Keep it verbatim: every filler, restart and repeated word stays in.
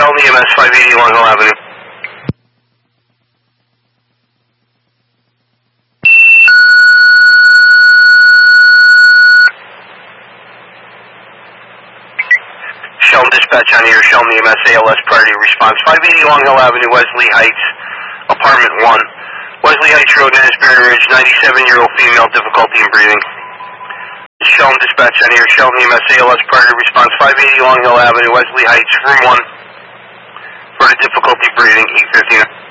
Shelton E M S five eighty Long Hill Avenue. Shelton Dispatch on here, Shelton E M S A L S priority response. five eighty Long Hill Avenue, Wesley Heights, apartment one. Wesley Heights Road, Asbury Ridge, ninety-seven-year-old female, difficulty in breathing. Shelton Dispatch on here, Shelton E M S A L S priority response. five eighty Long Hill Avenue, Wesley Heights, room one. For the difficulty breathing, eight fifteen.